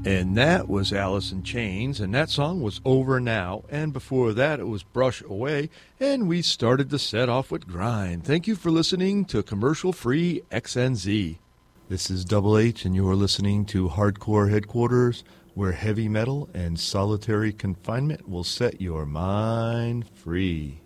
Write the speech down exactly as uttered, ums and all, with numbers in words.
And that was Alice in Chains, and that song was Over Now. And before that, it was Brush Away, and we started the set off with Grind. Thank you for listening to commercial-free X N Z. This is Double H, and you are listening to Hardcore Headquarters, where heavy metal and solitary confinement will set your mind free.